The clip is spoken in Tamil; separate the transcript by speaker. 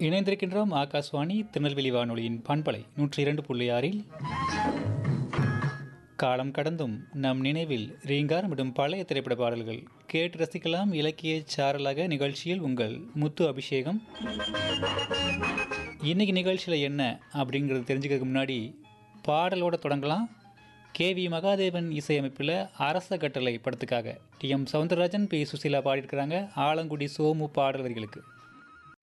Speaker 1: இணைந்திருக்கின்றோம் ஆகாஷ்வாணி திருநெல்வேலி வானொலியின் பண்பலை 102.6இல். காலம் கடந்தும் நம் நினைவில் ரீங்காரமிடும் பழைய திரைப்பட பாடல்கள் கேட்டு ரசிக்கலாம். இலக்கிய சாரலாக நிகழ்ச்சியில் உங்கள் முத்து அபிஷேகம். இன்னைக்கு நிகழ்ச்சியில் என்ன அப்படிங்கிறது தெரிஞ்சுக்கிறதுக்கு முன்னாடி பாடலோடு தொடங்கலாம். KV மகாதேவன் இசையமைப்பில் அரச கட்டளை படத்துக்காக TM சௌந்தரராஜன், P சுசீலா பாடியிருக்கிறாங்க. ஆலங்குடி சோமு பாடல் வரிகளுக்கு